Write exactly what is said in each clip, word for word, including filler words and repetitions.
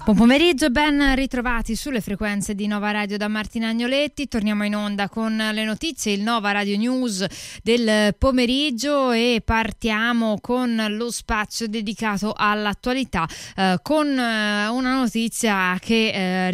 Buon pomeriggio e ben ritrovati sulle frequenze di Nova Radio da Martina Agnoletti. Torniamo in onda con le notizie, il Nova Radio News del pomeriggio, e partiamo con lo spazio dedicato all'attualità eh, con eh, una notizia che eh,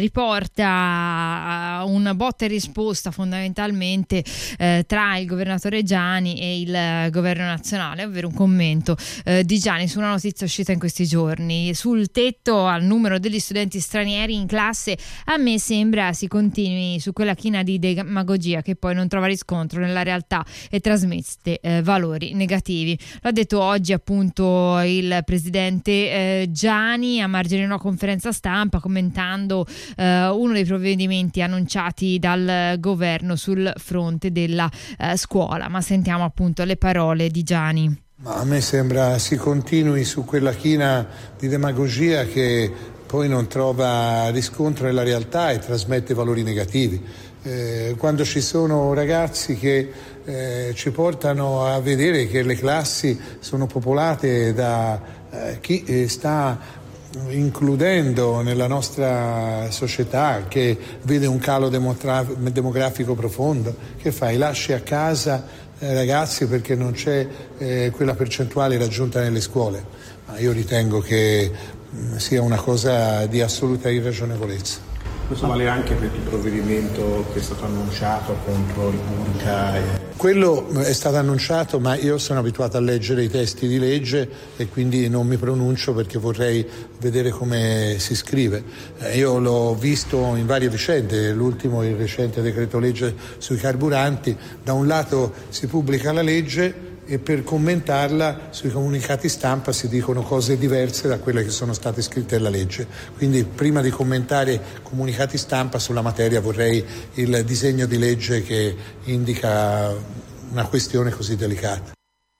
riporta uh, un botta e risposta fondamentalmente eh, tra il governatore Giani e il governo nazionale, ovvero un commento eh, di Giani su una notizia uscita in questi giorni. Sul tetto al numero degli studenti stranieri in classe, a me sembra si continui su quella china di demagogia che poi non trova riscontro nella realtà e trasmette eh, valori negativi. L'ha detto oggi appunto il presidente eh, Giani a margine di una conferenza stampa, commentando eh, uno dei provvedimenti annunciati dal governo sul fronte della eh, scuola. Ma sentiamo appunto le parole di Giani. Ma a me sembra si continui su quella china di demagogia che poi non trova riscontro nella realtà e trasmette valori negativi. Eh, quando ci sono ragazzi che eh, ci portano a vedere che le classi sono popolate da eh, chi eh, sta includendo nella nostra società, che vede un calo demogra- demografico profondo, che fai? Lasci a casa eh, ragazzi perché non c'è eh, quella percentuale raggiunta nelle scuole. Ma io ritengo che mh, sia una cosa di assoluta irragionevolezza. Questo vale anche per il provvedimento che è stato annunciato contro il burqa. Quello è stato annunciato, ma io sono abituato a leggere i testi di legge e quindi non mi pronuncio perché vorrei vedere come si scrive. Eh, io l'ho visto in varie vicende, l'ultimo il recente decreto legge sui carburanti. Da un lato si pubblica la legge e per commentarla sui comunicati stampa si dicono cose diverse da quelle che sono state scritte nella legge. Quindi prima di commentare comunicati stampa sulla materia vorrei il disegno di legge che indica una questione così delicata.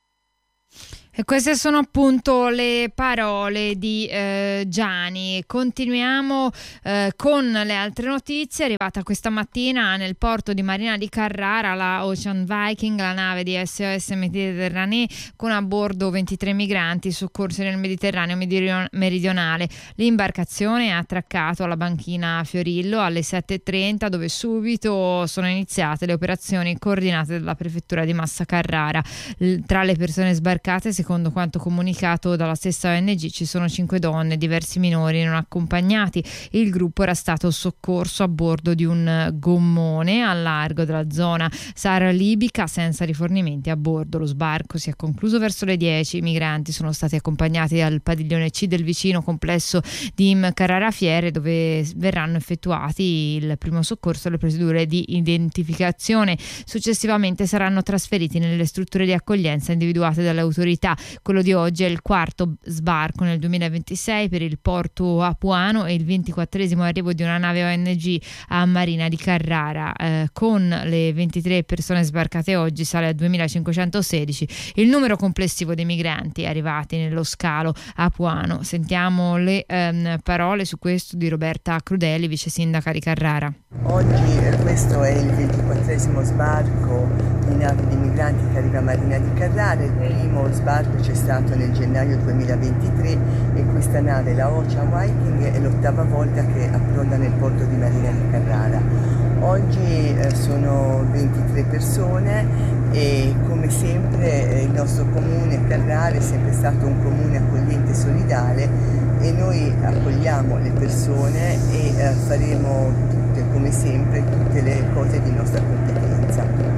E queste sono appunto le parole di eh, Giani. Continuiamo eh, con le altre notizie. È arrivata questa mattina nel porto di Marina di Carrara la Ocean Viking, la nave di S O S Mediterranee, con a bordo ventitré migranti soccorsi nel Mediterraneo meridionale. L'imbarcazione ha attraccato alla banchina Fiorillo alle sette e trenta, dove subito sono iniziate le operazioni coordinate dalla prefettura di Massa Carrara. L- tra le persone sbarcate, secondo quanto comunicato dalla stessa O N G, ci sono cinque donne e diversi minori non accompagnati. Il gruppo era stato soccorso a bordo di un gommone al largo della zona Sahara libica senza rifornimenti a bordo. Lo sbarco si è concluso verso le dieci. I migranti sono stati accompagnati dal padiglione C del vicino complesso di Im Carrara Fiere, dove verranno effettuati il primo soccorso e le procedure di identificazione. Successivamente saranno trasferiti nelle strutture di accoglienza individuate dalle autorità. Quello di oggi è il quarto sbarco nel duemilaventisei per il porto apuano e il ventiquattresimo arrivo di una nave O N G a Marina di Carrara. Eh, con le ventitré persone sbarcate oggi sale a duemilacinquecentosedici il numero complessivo dei migranti arrivati nello scalo apuano. Sentiamo le ehm, parole su questo di Roberta Crudeli, vice sindaca di Carrara. Oggi eh, questo è il ventiquattresimo sbarco di nave di migranti che arriva a Marina di Carrara. Il primo sbarco c'è stato nel gennaio duemilaventitré e questa nave, la Ocean Viking, è l'ottava volta che approda nel porto di Marina di Carrara. Oggi eh, sono ventitré persone e come sempre eh, il nostro comune Carrara è sempre stato un comune accogliente e solidale e noi accogliamo le persone e eh, faremo tutte, come sempre, tutte le cose di nostra competenza.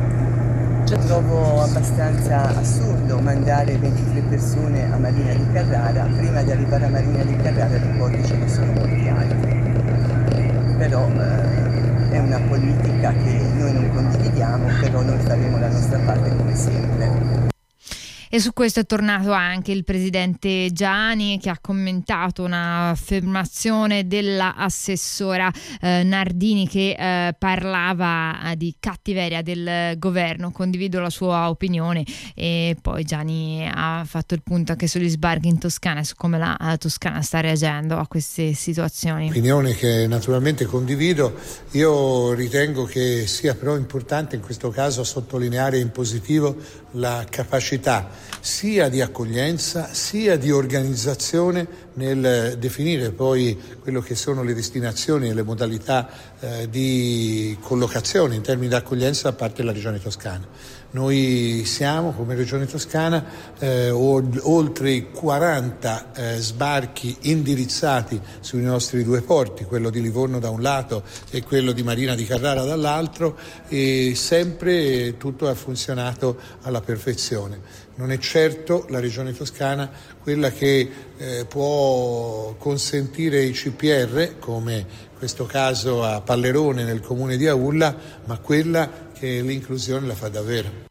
Trovo abbastanza assurdo mandare ventitré persone a Marina di Carrara. Prima di arrivare a Marina di Carrara di porti ce ne sono molti altri. Però eh, è una politica che noi non condividiamo, però noi faremo la nostra parte come sempre. E su questo è tornato anche il presidente Giani, che ha commentato un'affermazione dell'assessora eh, Nardini che eh, parlava eh, di cattiveria del governo. Condivido la sua opinione. E poi Giani ha fatto il punto anche sugli sbarchi in Toscana e su come la, la Toscana sta reagendo a queste situazioni. Opinione che naturalmente condivido. Io ritengo che sia però importante in questo caso sottolineare in positivo la capacità sia di accoglienza sia di organizzazione nel definire poi quello che sono le destinazioni e le modalità eh, di collocazione in termini di accoglienza da parte della Regione Toscana. Noi siamo come Regione Toscana eh, oltre i quaranta eh, sbarchi indirizzati sui nostri due porti, quello di Livorno da un lato e quello di Marina di Carrara dall'altro, e sempre tutto ha funzionato alla perfezione. Non è certo la Regione Toscana quella che eh, può consentire i C P R, come in questo caso a Pallerone nel comune di Aulla, ma quella che l'inclusione la fa davvero.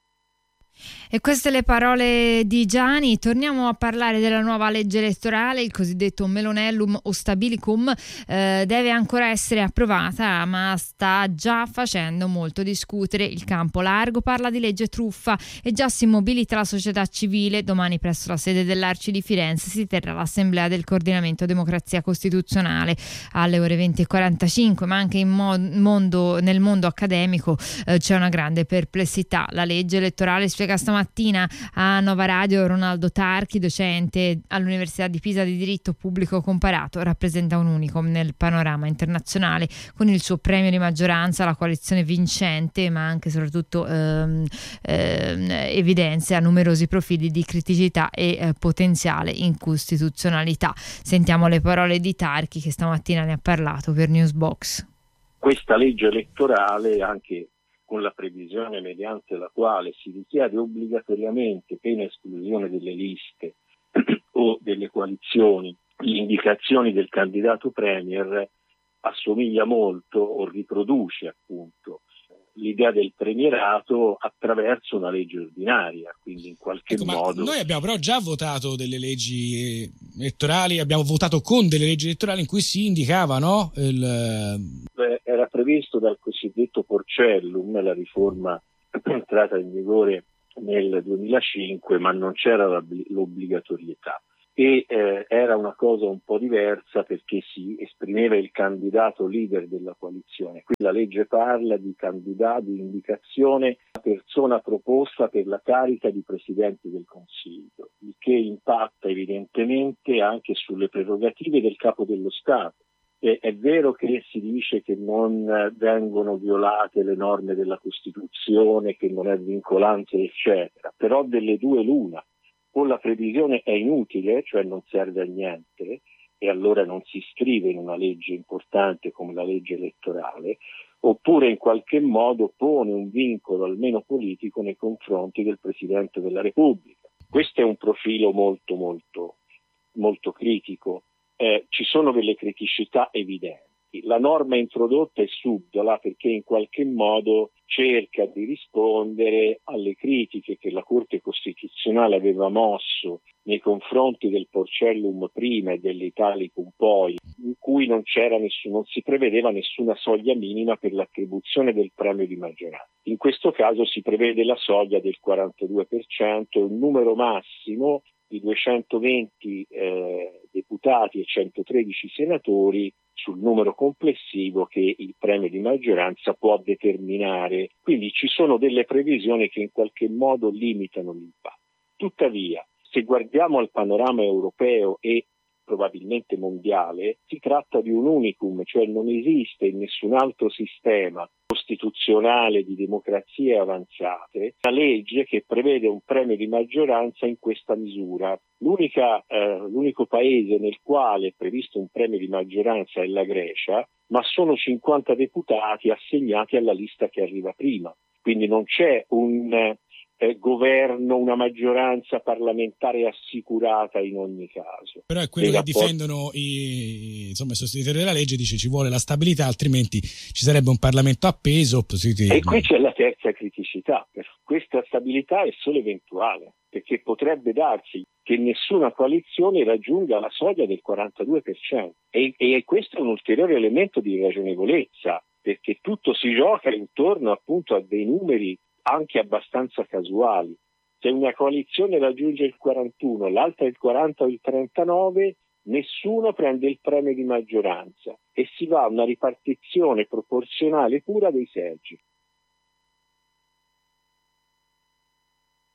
E queste le parole di Giani. Torniamo a parlare della nuova legge elettorale, il cosiddetto Melonellum o Stabilicum. Eh, deve ancora essere approvata, ma sta già facendo molto discutere. Il campo largo parla di legge truffa e già si mobilita la società civile. Domani presso la sede dell'Arci di Firenze si terrà l'assemblea del coordinamento democrazia costituzionale alle ore venti e quarantacinque, ma anche in mo- mondo, nel mondo accademico eh, c'è una grande perplessità. La legge elettorale, spiega stamattina mattina a Nova Radio Ronaldo Tarchi, docente all'Università di Pisa di diritto pubblico comparato, rappresenta un unicum nel panorama internazionale con il suo premio di maggioranza, la coalizione vincente, ma anche e soprattutto ehm, ehm, evidenzia numerosi profili di criticità e eh, potenziale incostituzionalità. Sentiamo le parole di Tarchi, che stamattina ne ha parlato per Newsbox. Questa legge elettorale, anche con la previsione mediante la quale si richiede obbligatoriamente, pena esclusione delle liste o delle coalizioni, le indicazioni del candidato premier, assomiglia molto o riproduce appunto l'idea del premierato attraverso una legge ordinaria, quindi in qualche ecco, modo... Noi abbiamo però già votato delle leggi elettorali, abbiamo votato con delle leggi elettorali in cui si indicava, no? Il... Beh, era previsto dal cosiddetto Porcellum, la riforma entrata in vigore nel duemilacinque, ma non c'era l'obbligatorietà. E eh, era una cosa un po' diversa perché si esprimeva il candidato leader della coalizione. Qui la legge parla di candidato, di indicazione a persona proposta per la carica di Presidente del Consiglio, il che impatta evidentemente anche sulle prerogative del Capo dello Stato. E è vero che si dice che non vengono violate le norme della Costituzione, che non è vincolante, eccetera, però delle due l'una. O la previsione è inutile, cioè non serve a niente, e allora non si scrive in una legge importante come la legge elettorale, oppure in qualche modo pone un vincolo almeno politico nei confronti del Presidente della Repubblica. Questo è un profilo molto molto molto critico. Eh, ci sono delle criticità evidenti. La norma introdotta è subdola perché in qualche modo cerca di rispondere alle critiche che la Corte Costituzionale aveva mosso nei confronti del Porcellum prima e dell'Italicum poi, in cui non c'era nessun, non si prevedeva nessuna soglia minima per l'attribuzione del premio di maggioranza. In questo caso si prevede la soglia del quarantadue per cento e un numero massimo di duecentoventi eh, deputati e centotredici senatori sul numero complessivo che il premio di maggioranza può determinare. Quindi ci sono delle previsioni che in qualche modo limitano l'impatto. Tuttavia, se guardiamo al panorama europeo e probabilmente mondiale, si tratta di un unicum, cioè non esiste in nessun altro sistema costituzionale di democrazie avanzate una legge che prevede un premio di maggioranza in questa misura. L'unica, eh, l'unico paese nel quale è previsto un premio di maggioranza è la Grecia, ma sono cinquanta deputati assegnati alla lista che arriva prima. Quindi non c'è un eh, governo, una maggioranza parlamentare assicurata in ogni caso. Però è quello che rapporti... difendono i, insomma, i sostenitori della legge, dice ci vuole la stabilità, altrimenti ci sarebbe un Parlamento appeso. Positivo. E qui c'è la terza criticità. Questa stabilità è solo eventuale, perché potrebbe darsi che nessuna coalizione raggiunga la soglia del quarantadue per cento. E, e questo è un ulteriore elemento di ragionevolezza, perché tutto si gioca intorno appunto a dei numeri anche abbastanza casuali. Se una coalizione raggiunge il quarantuno, l'altra il quaranta o il trentanove, nessuno prende il premio di maggioranza e si va a una ripartizione proporzionale pura dei seggi.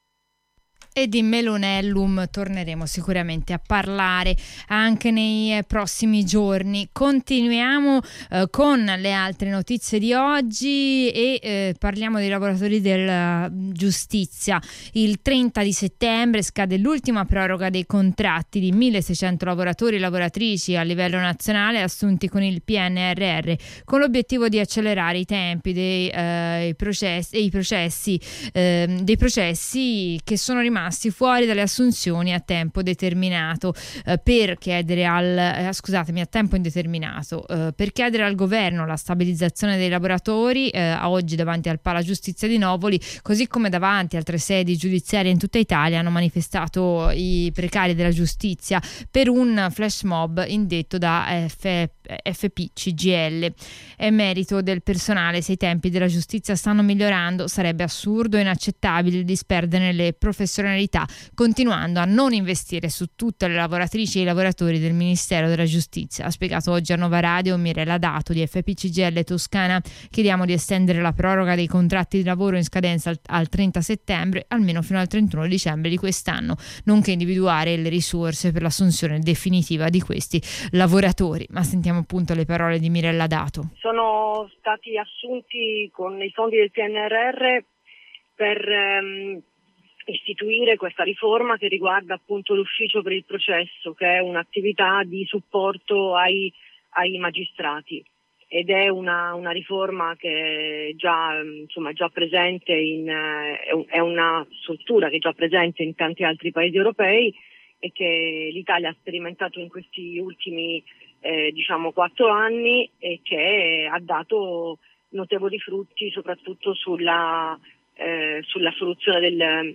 e di Melonellum torneremo sicuramente a parlare anche nei eh, prossimi giorni. Continuiamo eh, con le altre notizie di oggi e eh, parliamo dei lavoratori della giustizia. Il trenta di settembre scade l'ultima proroga dei contratti di milleseicento lavoratori e lavoratrici a livello nazionale assunti con il P N R R, con l'obiettivo di accelerare i tempi dei eh, processi, i processi eh, dei processi che sono rimasti fuori dalle assunzioni a tempo determinato eh, per chiedere al eh, scusatemi a tempo indeterminato eh, per chiedere al governo la stabilizzazione dei lavoratori. Eh, oggi davanti al Pala Giustizia di Novoli, così come davanti altre sedi giudiziarie in tutta Italia, hanno manifestato i precari della giustizia per un flash mob indetto da F- F P C G L. È merito del personale se i tempi della giustizia stanno migliorando. Sarebbe assurdo e inaccettabile disperdere le professionalità continuando a non investire su tutte le lavoratrici e i lavoratori del Ministero della Giustizia. Ha spiegato oggi a Nova Radio Mirella Dato di F P C G L Toscana. Chiediamo di estendere la proroga dei contratti di lavoro in scadenza al, al trenta settembre almeno fino al trentuno dicembre di quest'anno, nonché individuare le risorse per l'assunzione definitiva di questi lavoratori. Ma sentiamo appunto le parole di Mirella Dato. Sono stati assunti con i fondi del P N R R per ehm, istituire questa riforma che riguarda appunto l'ufficio per il processo, che è un'attività di supporto ai, ai magistrati, ed è una, una riforma che è già, insomma, è già presente in, è una struttura che è già presente in tanti altri paesi europei e che l'Italia ha sperimentato in questi ultimi eh, diciamo quattro anni e che ha dato notevoli frutti soprattutto sulla, eh, sulla soluzione del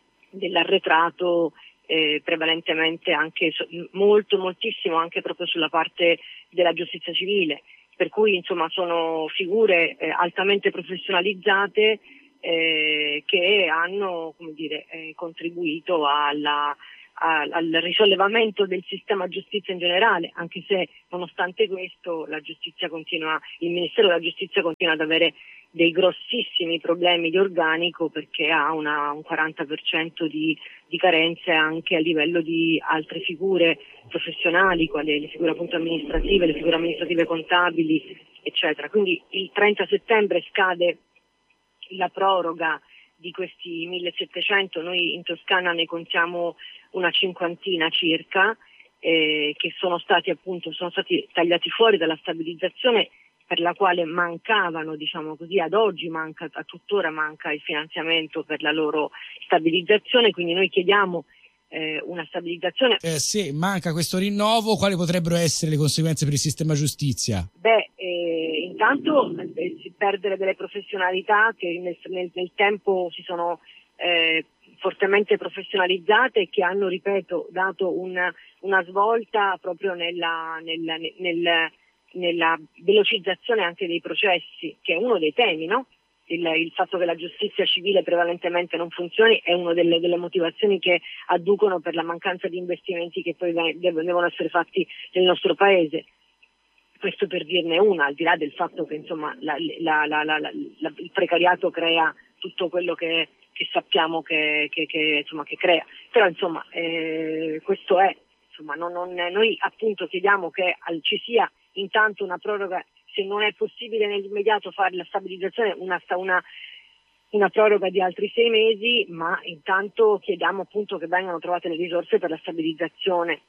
dell'arretrato, eh, prevalentemente anche so, molto moltissimo anche proprio sulla parte della giustizia civile, per cui insomma sono figure eh, altamente professionalizzate eh, che hanno, come dire, eh, contribuito alla, a, al risollevamento del sistema giustizia in generale, anche se nonostante questo la giustizia continua, il Ministero della Giustizia continua ad avere dei grossissimi problemi di organico, perché ha una, un quaranta per cento di, di carenze anche a livello di altre figure professionali, quali le figure appunto amministrative, le figure amministrative contabili, eccetera. Quindi il trenta settembre scade la proroga di questi millesettecento, noi in Toscana ne contiamo una cinquantina circa, eh, che sono stati appunto sono stati tagliati fuori dalla stabilizzazione, per la quale mancavano, diciamo così, ad oggi manca, a tuttora manca il finanziamento per la loro stabilizzazione, quindi noi chiediamo eh, una stabilizzazione. Eh, se manca questo rinnovo, quali potrebbero essere le conseguenze per il sistema giustizia? Beh, eh, intanto eh, perdere delle professionalità che nel, nel, nel tempo si sono eh, fortemente professionalizzate e che hanno, ripeto, dato una, una svolta proprio nella, nella, nel, nel nella velocizzazione anche dei processi, che è uno dei temi, no? Il, il fatto che la giustizia civile prevalentemente non funzioni è una delle, delle motivazioni che adducono per la mancanza di investimenti che poi devono essere fatti nel nostro paese. Questo per dirne una, al di là del fatto che insomma la, la, la, la, la, il precariato crea tutto quello che, che sappiamo che, che, che, insomma, che crea, però insomma eh, questo è, insomma, non, non, noi appunto chiediamo che al, ci sia intanto una proroga, se non è possibile nell'immediato fare la stabilizzazione, una, una, una proroga di altri sei mesi, ma intanto chiediamo appunto che vengano trovate le risorse per la stabilizzazione.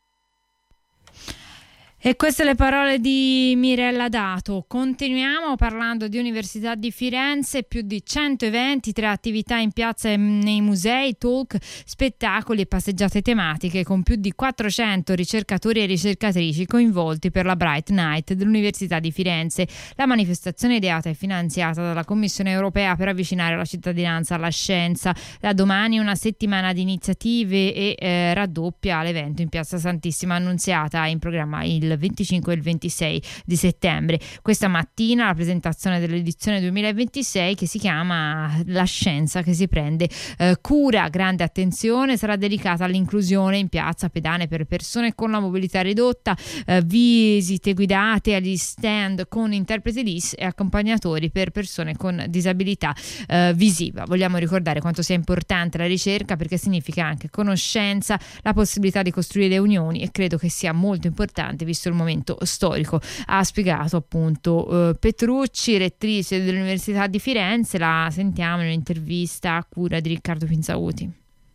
E queste le parole di Mirella Dato. Continuiamo parlando di Università di Firenze, più di cento eventi, tre attività in piazza e nei musei, talk, spettacoli e passeggiate tematiche con più di quattrocento ricercatori e ricercatrici coinvolti per la Bright Night dell'Università di Firenze. La manifestazione ideata e finanziata dalla Commissione Europea per avvicinare la cittadinanza alla scienza. Da domani una settimana di iniziative e eh, raddoppia l'evento in piazza Santissima Annunziata, in programma il il venticinque e il ventisei di settembre. Questa mattina la presentazione dell'edizione duemilaventisei, che si chiama La scienza che si prende eh, cura, grande attenzione, sarà dedicata all'inclusione in piazza pedane per persone con la mobilità ridotta, eh, visite guidate agli stand con interpreti L I S e accompagnatori per persone con disabilità eh, visiva. Vogliamo ricordare quanto sia importante la ricerca, perché significa anche conoscenza, la possibilità di costruire unioni, e credo che sia molto importante visto il momento storico, ha spiegato appunto eh, Petrucci, rettrice dell'Università di Firenze. La sentiamo in un'intervista a cura di Riccardo Pinzauti.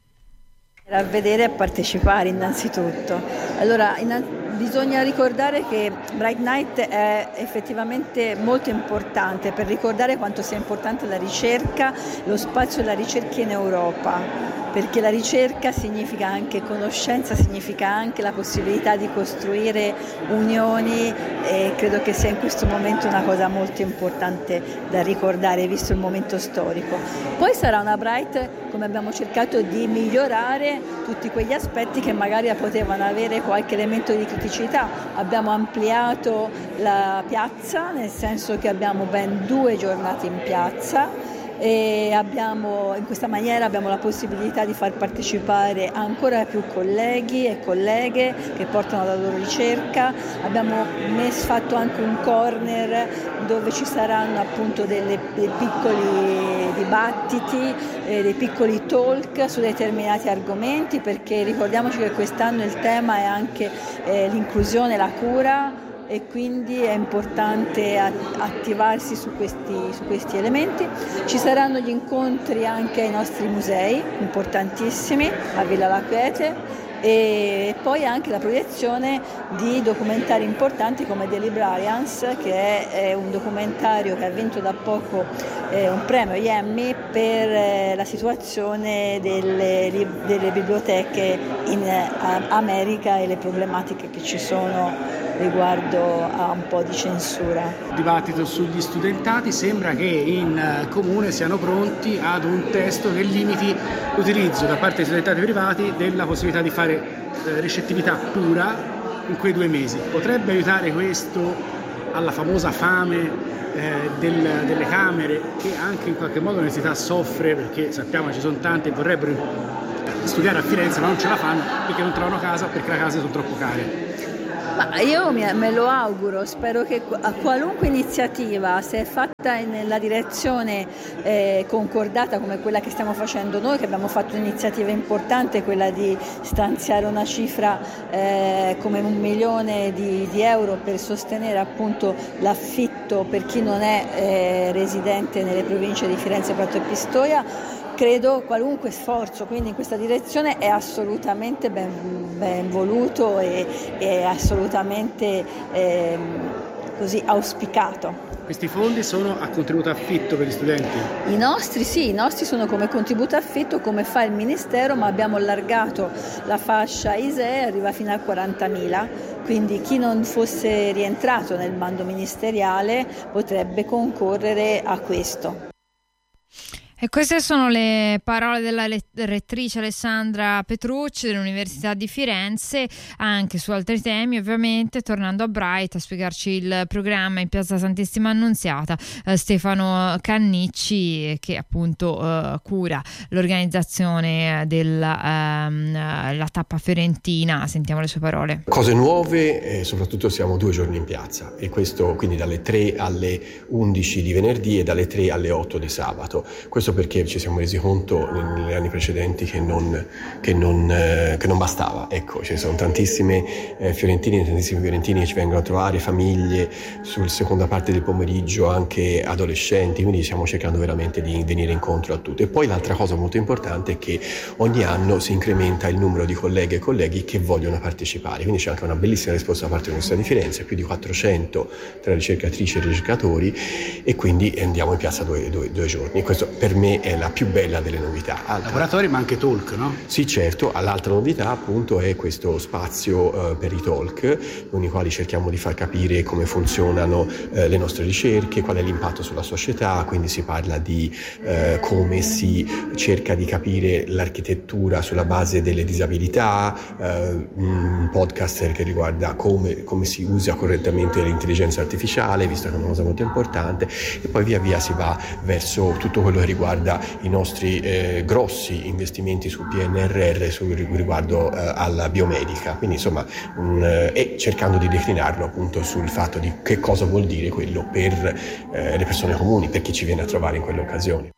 A vedere e partecipare innanzitutto. Allora, innanzitutto bisogna ricordare che Bright Night è effettivamente molto importante per ricordare quanto sia importante la ricerca, lo spazio della ricerca in Europa, perché la ricerca significa anche conoscenza, significa anche la possibilità di costruire unioni, e credo che sia in questo momento una cosa molto importante da ricordare visto il momento storico. Poi sarà una Bright, come abbiamo cercato di migliorare tutti quegli aspetti che magari potevano avere qualche elemento di criticità. Abbiamo ampliato la piazza, nel senso che abbiamo ben due giornate in piazza, e abbiamo, in questa maniera abbiamo la possibilità di far partecipare ancora più colleghi e colleghe che portano la loro ricerca. Abbiamo messo, fatto anche un corner dove ci saranno appunto delle, dei piccoli dibattiti, eh, dei piccoli talk su determinati argomenti, perché ricordiamoci che quest'anno il tema è anche eh, l'inclusione e la cura, e quindi è importante attivarsi su questi, su questi elementi. Ci saranno gli incontri anche ai nostri musei, importantissimi, a Villa La Quiete, e poi anche la proiezione di documentari importanti come The Librarians, che è, è un documentario che ha vinto da poco eh, un premio Emmy per eh, la situazione delle, delle biblioteche in eh, America e le problematiche che ci sono riguardo a un po' di censura. Dibattito sugli studentati, sembra che in comune siano pronti ad un testo che limiti l'utilizzo da parte dei studentati privati della possibilità di fare eh, ricettività pura in quei due mesi. Potrebbe aiutare questo alla famosa fame eh, del, delle camere, che anche in qualche modo l'università soffre, perché sappiamo che ci sono tanti che vorrebbero studiare a Firenze ma non ce la fanno perché non trovano casa, perché le case sono troppo care. Ma io me lo auguro, spero che a qualunque iniziativa, se è fatta nella direzione eh, concordata come quella che stiamo facendo noi, che abbiamo fatto un'iniziativa importante, quella di stanziare una cifra eh, come un milione di, di euro per sostenere appunto l'affitto per chi non è eh, residente nelle province di Firenze, Prato e Pistoia. Credo qualunque sforzo quindi in questa direzione è assolutamente ben, ben voluto e è assolutamente eh, così auspicato. Questi fondi sono a contributo affitto per gli studenti? I nostri sì, i nostri sono come contributo affitto, come fa il Ministero, ma abbiamo allargato la fascia I S E E, arriva fino a quarantamila, quindi chi non fosse rientrato nel bando ministeriale potrebbe concorrere a questo. E queste sono le parole della rettrice Alessandra Petrucci dell'Università di Firenze, anche su altri temi ovviamente. Tornando a Bright, a spiegarci il programma in Piazza Santissima Annunziata, eh, Stefano Cannicci, che appunto eh, cura l'organizzazione della ehm, la tappa fiorentina. Sentiamo le sue parole. Cose nuove, eh, soprattutto siamo due giorni in piazza, e questo quindi dalle tre alle undici di venerdì e dalle tre alle otto di sabato. Questo perché ci siamo resi conto negli anni precedenti che non, che non, eh, che non bastava. Ecco, ci sono tantissime eh, fiorentini, tantissimi fiorentini che ci vengono a trovare, famiglie, sulla seconda parte del pomeriggio anche adolescenti, quindi stiamo cercando veramente di venire incontro a tutti. E poi l'altra cosa molto importante è che ogni anno si incrementa il numero di colleghe e colleghi che vogliono partecipare, quindi c'è anche una bellissima risposta da parte dell'Università di Firenze, più di quattrocento tra ricercatrici e ricercatori, e quindi andiamo in piazza due, due, due giorni. Questo per me è la più bella delle novità. Altra... Laboratori ma anche talk, no? Sì, certo. L'altra novità appunto è questo spazio eh, per i talk, con i quali cerchiamo di far capire come funzionano eh, le nostre ricerche, qual è l'impatto sulla società, quindi si parla di eh, come si cerca di capire l'architettura sulla base delle disabilità, eh, un podcast che riguarda come, come si usa correttamente l'intelligenza artificiale, visto che è una cosa molto importante, e poi via via si va verso tutto quello che riguarda i nostri eh, grossi investimenti sul P N R R sul riguardo eh, alla biomedica, quindi insomma un, eh, e cercando di declinarlo appunto sul fatto di che cosa vuol dire quello per eh, le persone comuni, per chi ci viene a trovare in quelle occasioni.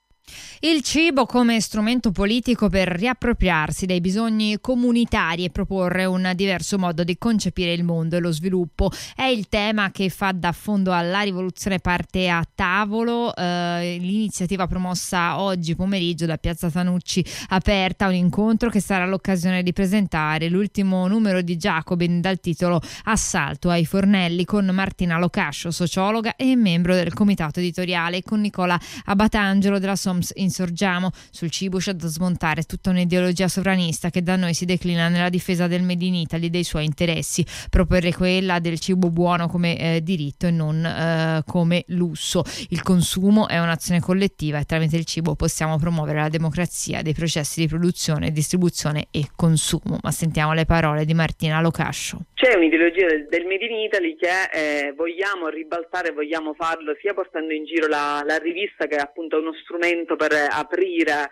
Il cibo come strumento politico per riappropriarsi dei bisogni comunitari e proporre un diverso modo di concepire il mondo e lo sviluppo è il tema che fa da fondo alla rivoluzione Parte a tavolo, eh, l'iniziativa promossa oggi pomeriggio da Piazza Tanucci aperta, un incontro che sarà l'occasione di presentare l'ultimo numero di Jacobin dal titolo Assalto ai fornelli, con Martina Locascio, sociologa e membro del comitato editoriale, e con Nicola Abatangelo della Soms in Sorgiamo. Sul cibo c'è da smontare tutta un'ideologia sovranista che da noi si declina nella difesa del Made in Italy e dei suoi interessi, proporre quella del cibo buono come eh, diritto e non eh, come lusso. Il consumo è un'azione collettiva e tramite il cibo possiamo promuovere la democrazia dei processi di produzione, distribuzione e consumo. Ma sentiamo le parole di Martina Locascio. C'è un'ideologia del, del Made in Italy che eh, vogliamo ribaltare, vogliamo farlo sia portando in giro la, la rivista, che è appunto uno strumento per aprire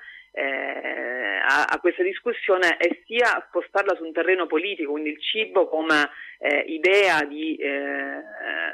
eh, a, a questa discussione, e sia spostarla su un terreno politico, quindi il cibo come eh, idea di eh,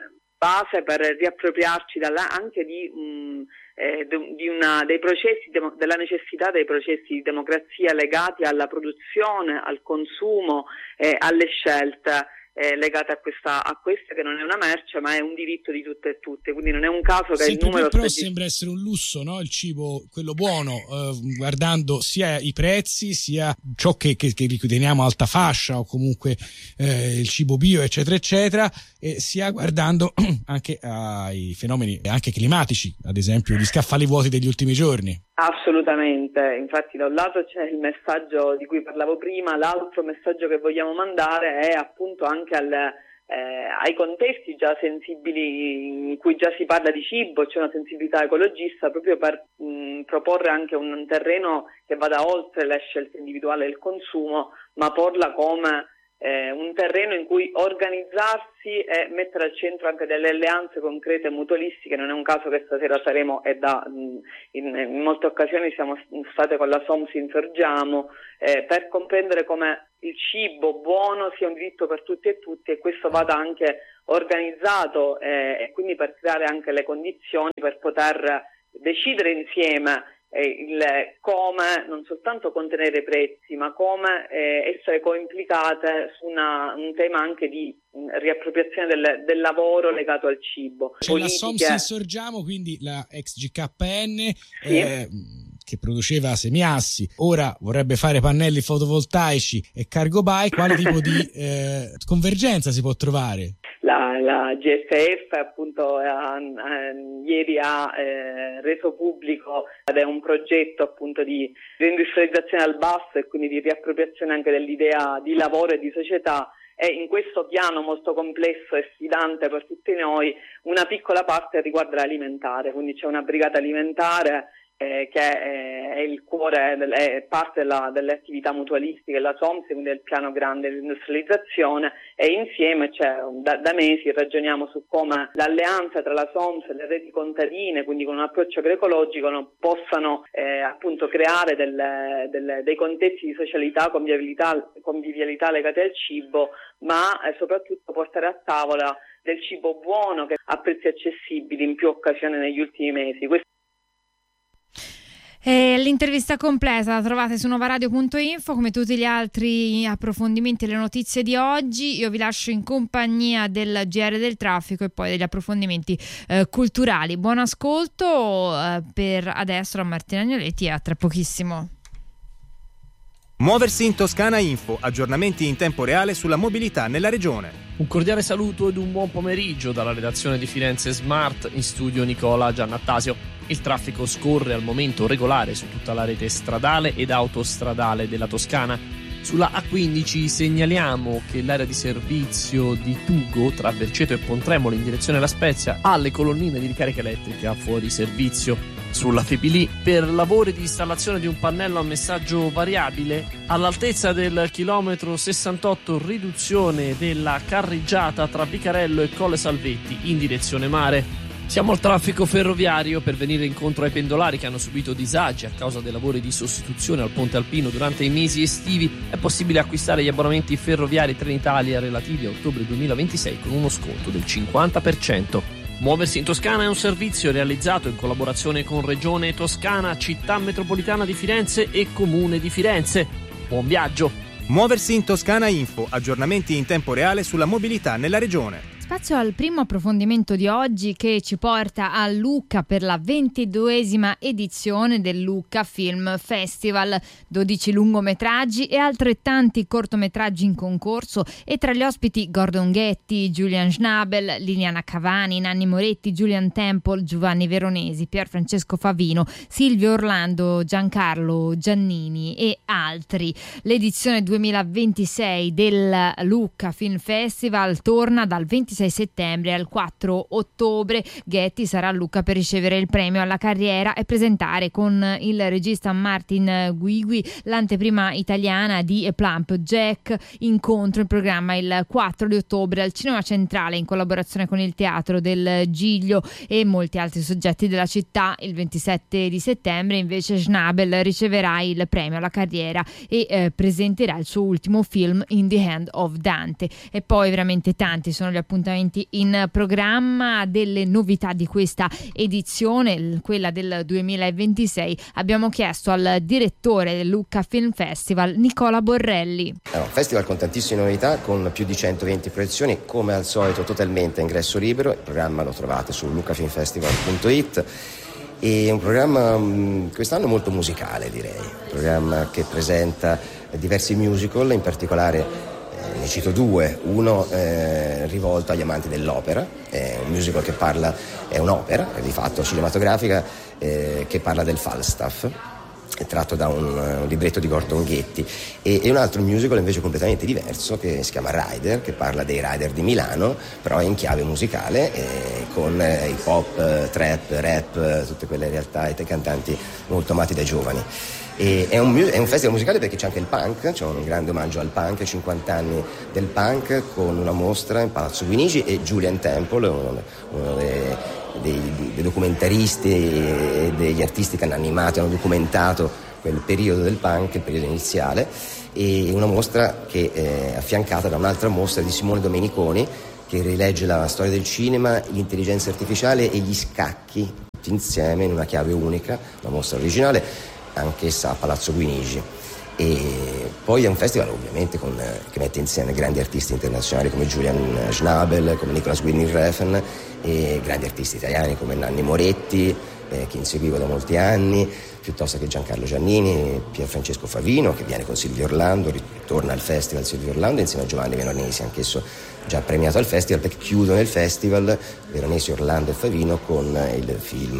base per riappropriarci dalla, anche di, mh, eh, di una, dei processi, della necessità dei processi di democrazia legati alla produzione, al consumo, eh, alle scelte eh, legate a questa, a questa che non è una merce ma è un diritto di tutte e tutte, quindi non è un caso che sempre il numero più, però stati... sembra essere un lusso, no? Il cibo, quello buono, eh, guardando sia i prezzi sia ciò che, che, che riteniamo alta fascia, o comunque eh, il cibo bio eccetera eccetera, e sia guardando anche ai fenomeni anche climatici, ad esempio gli scaffali vuoti degli ultimi giorni. Assolutamente, infatti da un lato c'è il messaggio di cui parlavo prima, l'altro messaggio che vogliamo mandare è appunto anche al, eh, ai contesti già sensibili in cui già si parla di cibo, c'è una sensibilità ecologista, proprio per mh, proporre anche un terreno che vada oltre le scelte individuali del consumo, ma porla come Eh, un terreno in cui organizzarsi e mettere al centro anche delle alleanze concrete e mutualistiche. Non è un caso che stasera saremo, e da in, in molte occasioni siamo state con la Soms in Sorgiamo, eh, per comprendere come il cibo buono sia un diritto per tutti e tutti, e questo vada anche organizzato eh, e quindi per creare anche le condizioni per poter decidere insieme il come non soltanto contenere i prezzi, ma come eh, essere coimplicate su una, un tema anche di riappropriazione del, del lavoro legato al cibo. C'è Politiche... la Soms in Sorgiamo, quindi la ex G K N, sì. eh, che produceva semiassi, ora vorrebbe fare pannelli fotovoltaici e cargo bike. Quale tipo di eh, convergenza si può trovare? La, la G F F appunto ha, ha, ieri ha eh, reso pubblico ed è un progetto appunto di reindustrializzazione al basso e quindi di riappropriazione anche dell'idea di lavoro e di società, e in questo piano molto complesso e sfidante per tutti noi una piccola parte riguarda l'alimentare, quindi c'è una brigata alimentare Eh, che è, è il cuore, è parte della, delle attività mutualistiche della Soms, quindi del piano grande di industrializzazione, e insieme cioè, da, da mesi ragioniamo su come l'alleanza tra la Soms e le reti contadine, quindi con un approccio agroecologico, no, possano eh, appunto creare delle, delle, dei contesti di socialità, convivialità, convivialità legati al cibo, ma eh, soprattutto portare a tavola del cibo buono che a prezzi accessibili in più occasioni negli ultimi mesi. Questo E l'intervista completa la trovate su novaradio punto info, come tutti gli altri approfondimenti e le notizie di oggi. Io vi lascio in compagnia del G R del traffico e poi degli approfondimenti eh, culturali. Buon ascolto eh, per adesso da Martina Agnoletti, e a tra pochissimo. Muoversi in Toscana Info, aggiornamenti in tempo reale sulla mobilità nella regione. Un cordiale saluto ed un buon pomeriggio dalla redazione di Firenze Smart, in studio Nicola Giannattasio. Il traffico scorre al momento regolare su tutta la rete stradale ed autostradale della Toscana. Sulla A quindici segnaliamo che l'area di servizio di Tugo tra Berceto e Pontremolo in direzione La Spezia ha le colonnine di ricarica elettrica fuori servizio. Sulla Fipili, per lavori di installazione di un pannello a messaggio variabile, all'altezza del chilometro sessantotto riduzione della carreggiata tra Vicarello e Colle Salvetti in direzione mare. Siamo al traffico ferroviario per venire incontro ai pendolari che hanno subito disagi a causa dei lavori di sostituzione al Ponte Alpino durante i mesi estivi. È possibile acquistare gli abbonamenti ferroviari Trenitalia relativi a ottobre duemilaventisei con uno sconto del cinquanta per cento. Muoversi in Toscana è un servizio realizzato in collaborazione con Regione Toscana, Città Metropolitana di Firenze e Comune di Firenze. Buon viaggio! Muoversi in Toscana Info, aggiornamenti in tempo reale sulla mobilità nella regione. Spazio al primo approfondimento di oggi che ci porta a Lucca per la ventiduesima edizione del Lucca Film Festival. dodici lungometraggi e altrettanti cortometraggi in concorso e tra gli ospiti Gordon Ghetti, Julian Schnabel, Liliana Cavani, Nanni Moretti, Julian Temple, Giovanni Veronesi, Pierfrancesco Favino, Silvio Orlando, Giancarlo Giannini e altri. L'edizione duemilaventisei del Lucca Film Festival torna dal ventisei settembre al quattro ottobre. Ghetti sarà a Lucca per ricevere il premio alla carriera e presentare con il regista Martin Guigui l'anteprima italiana di Plump Jack. Incontro in programma il quattro di ottobre al Cinema Centrale in collaborazione con il Teatro del Giglio e molti altri soggetti della città. Il ventisette di settembre invece Schnabel riceverà il premio alla carriera e eh, presenterà il suo ultimo film In the Hand of Dante. E poi veramente tanti sono gli appuntamenti in programma. Delle novità di questa edizione, quella del duemilaventisei, abbiamo chiesto al direttore del Lucca Film Festival, Nicola Borrelli. È un festival con tantissime novità, con più di centoventi proiezioni, come al solito totalmente a ingresso libero. Il programma lo trovate su lucafilmfestival punto it. È un programma quest'anno molto musicale, direi, un programma che presenta diversi musical, in particolare ne cito due, uno eh, rivolto agli amanti dell'opera, è un musical che parla, è un'opera di fatto cinematografica eh, che parla del Falstaff, è tratto da un, un libretto di Gordon Ghetti, e, e un altro musical invece completamente diverso che si chiama Rider, che parla dei rider di Milano, però in chiave musicale eh, con eh, hip hop, eh, trap, rap, eh, tutte quelle realtà e dei cantanti molto amati dai giovani. E è, un, è un festival musicale perché c'è anche il punk, c'è un grande omaggio al punk, cinquanta anni del punk, con una mostra in Palazzo Guinigi, e Julian Temple, uno, uno dei, dei, dei documentaristi e degli artisti che hanno animato e hanno documentato quel periodo del punk, il periodo iniziale, e una mostra che è affiancata da un'altra mostra di Simone Domeniconi che rilegge la storia del cinema, l'intelligenza artificiale e gli scacchi tutti insieme in una chiave unica, una mostra originale anch'essa a Palazzo Guinigi. E poi è un festival ovviamente con, che mette insieme grandi artisti internazionali come Julian Schnabel, come Nicolas Winding Refn, e grandi artisti italiani come Nanni Moretti, eh, che inseguivo da molti anni, piuttosto che Giancarlo Giannini, Pierfrancesco Favino, che viene con Silvio Orlando, ritorna al festival Silvio Orlando insieme a Giovanni Veronesi, anch'esso già premiato al festival, perché chiudono il festival Veronesi, Orlando e Favino con il film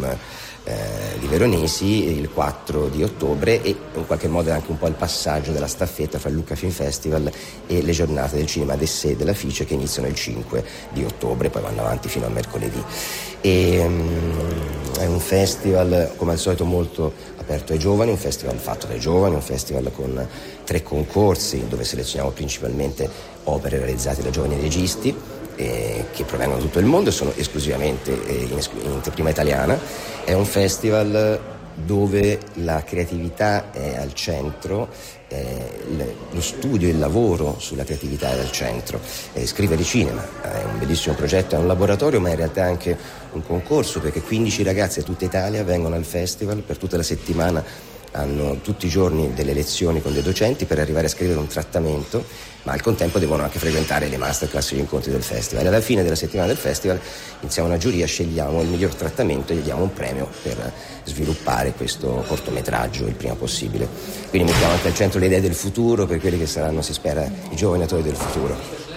di Veronesi il quattro di ottobre, e in qualche modo è anche un po' il passaggio della staffetta fra il Lucca Film Festival e le giornate del cinema d'essè della Fice, che iniziano il cinque di ottobre, poi vanno avanti fino a mercoledì. E, um, è un festival come al solito molto aperto ai giovani, un festival fatto dai giovani, un festival con tre concorsi dove selezioniamo principalmente opere realizzate da giovani registi eh, che provengono da tutto il mondo e sono esclusivamente eh, in, in anteprima italiana. È un festival dove la creatività è al centro, eh, lo studio e il lavoro sulla creatività è al centro. Eh, scrivere cinema è un bellissimo progetto, è un laboratorio, ma in realtà è anche un concorso, perché quindici ragazzi da tutta Italia vengono al festival per tutta la settimana, hanno tutti i giorni delle lezioni con dei docenti per arrivare a scrivere un trattamento, ma al contempo devono anche frequentare le masterclass e gli incontri del festival. E alla fine della settimana del festival iniziamo una giuria, scegliamo il miglior trattamento e gli diamo un premio per sviluppare questo cortometraggio il prima possibile. Quindi mettiamo anche al centro le idee del futuro per quelli che saranno, si spera, i giovani attori del futuro.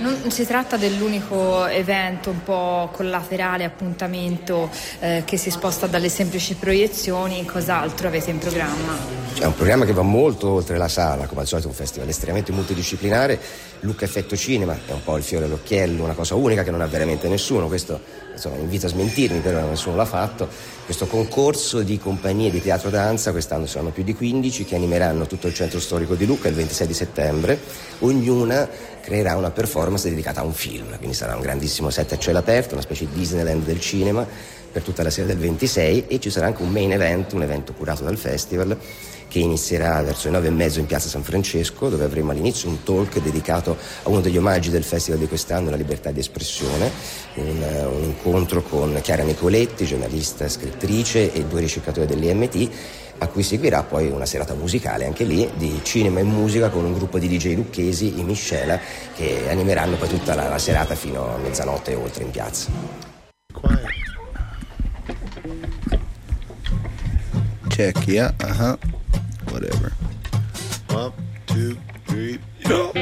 Non si tratta dell'unico evento un po' collaterale, appuntamento eh, che si sposta dalle semplici proiezioni. Cos'altro avete in programma? È un programma che va molto oltre la sala, come al solito un festival estremamente multidisciplinare. Lucca Effetto Cinema è un po' il fiore all'occhiello, una cosa unica che non ha veramente nessuno. Questo, insomma, invito a smentirmi, però nessuno l'ha fatto. Questo concorso di compagnie di teatro danza, quest'anno saranno più di quindici, che animeranno tutto il centro storico di Lucca il ventisei di settembre. Ognuna creerà una performance dedicata a un film, quindi sarà un grandissimo set a cielo aperto, una specie di Disneyland del cinema per tutta la sera del ventisei, e ci sarà anche un main event, un evento curato dal festival, che inizierà verso le nove e mezzo in piazza San Francesco, dove avremo all'inizio un talk dedicato a uno degli omaggi del festival di quest'anno, la libertà di espressione, un, un incontro con Chiara Nicoletti, giornalista e scrittrice, e due ricercatori dell'I M T, a cui seguirà poi una serata musicale anche lì di cinema e musica con un gruppo di D J lucchesi, i Miscela, che animeranno poi tutta la, la serata fino a mezzanotte e oltre in piazza. Check, yeah, uh-huh, whatever. One, two, three, go.